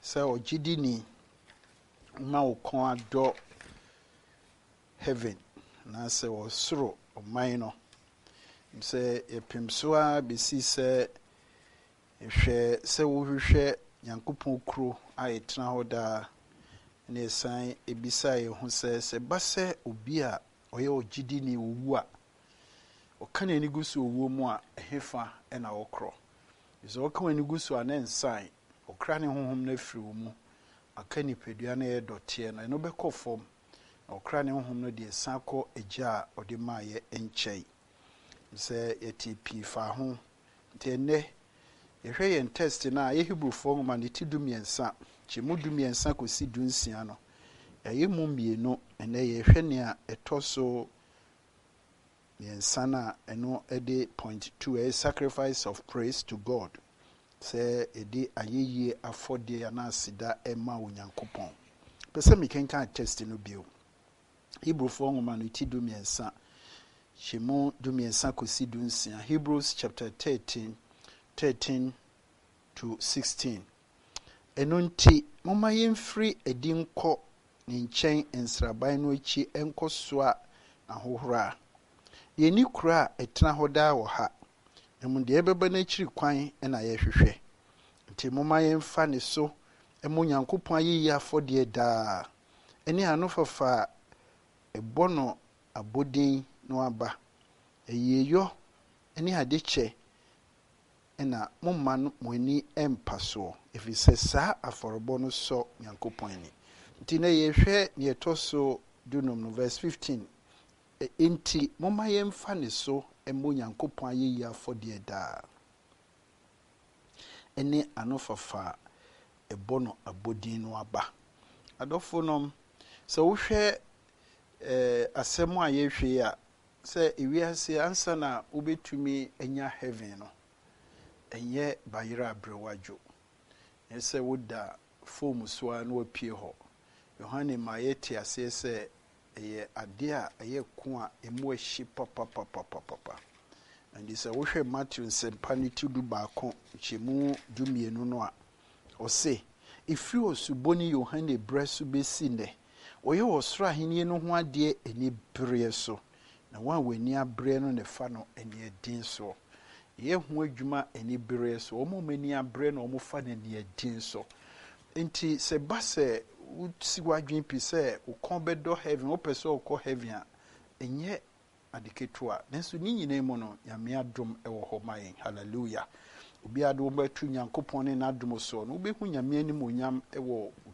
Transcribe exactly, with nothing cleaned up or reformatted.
sɛ ɔgyidi ni ma wo kon adɔ heaven na sɛ wɔsoro ɔman no sɛ yɛpem so a bɛsi sɛ hwɛ sɛ wohwehwɛ Nyankopɔn kuro a yɛtena hɔ daa na yɛsan ebisa yɛn ho sɛ sɛ ba sɛ obi a ɔyɛ ɔgyidi ni owu a ɔka n'ani gu so owuo mu a ɛhefa ɛna wɔkorɔ sɛ ɔka n'ani gu so a ne nsan ɔkra ne honhom no afiri wo mu aka nipadua no yɛ dɔteɛ no ɛno bɛkɔ fam na ɔkra ne honhom no deɛ san kɔ agya a ɔde maa yɛ nkyɛn sɛ yɛte pii fa ho nti ɛnnɛ yɛhwɛ yɛn test no a yɛ Hebrewfoɔ nwoma ne ti du mmiɛnsa kyɛ mu du mmiɛnsa kɔsi du nsia no ɛyɛ mu mmienu ɛnnɛ yɛhwɛ nea ɛtɔ so mmiɛnsa no a ɛno ɛde point two ɛyɛ sacrifice of praise to God sɛ ɛde ayɛyie afɔdeɛ anaaseda ɛma Onyankopɔn pɛ sɛ mekenkan test no bio Hebrewfoɔ nwoma no ti du mmiɛnsa kyɛ mu du mmiɛnsa kɔsi du nsia Hebrews chapter thirteen thirteen to sixteen ɛno nti momma yɛmfiri adi nkɔ ne nkyɛn nsraban no akyi ɛnkɔ soa ahohora yɛni kuro a ɛtena hɔ daa wɔ ha ɛmu deɛ ɛbɛba n'akyiri kwan ɛna yɛhwehwɛ nti momma yɛmfa ne so ɛmo Nyankopɔn ayiyi afɔdeɛ daa ɛne ano fafa ɛbɔ no abɔden no aba ɛyɛyɔ ɛne adekyɛ ɛna momma no mo ani ɛmpa soɔ ɛfiri sɛ saa afɔrebɔ no sɔ Nyankopɔn ani nti na yɛhwɛ ne ɛtɔ so dunum no verse fifteen nti momma yɛmfa ne so ɛmo Nyankopɔn ayiyi afɔdeɛ daa ɛne ano fafa ɛbɔ no abɔden no aba adɔfo nom sɛ wohwɛ eh, asɛm a yɛhwɛ a sɛ ewiase ansa na wobɛtumi anya heaven no ɛnyɛ bayera abrewadwo ɛsɛ woda foam so a na wapie hɔ Yohane ma yɛte aseɛ sɛ ɛyɛ ade a ɛyɛ ko a ɛmu ahyi papapapapapa ɛnti sɛ wohwɛ Matthew nsɛmpa no ti du baako kyɛmu du mmienu no a ɔse ɛfiri osubɔni Yohane brɛ so bɛsi nnɛ ɔyɛ wɔ soro ahenni no ho adeɛ ani bereɛ so na wɔn a wɔani abrɛ no ne fa no ani adin so yɛ ho adwuma ani bereɛ so wɔn a ani abrɛ no wɔn fa no ani adin so nti sɛ ba sɛ wosi wadwen pi sɛ wokɔn bɛdɔ heaven wopɛ sɛ wokɔ heaven a ɛnyɛ ade ketewa nanso ne nyinaa mu no Nyame adom ɛwɔ hɔ ma yɛn hallelujah obiara de wobɛto Nyankopɔn ne n'adom so no wobɛhu Nyame anim onyam ɛwɔ